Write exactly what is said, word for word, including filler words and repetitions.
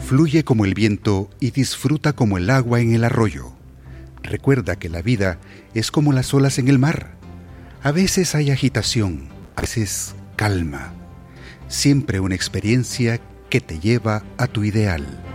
Fluye como el viento y disfruta como el agua en el arroyo. Recuerda que la vida es como las olas en el mar. A veces hay agitación, a veces calma. Siempre una experiencia que te lleva a tu ideal.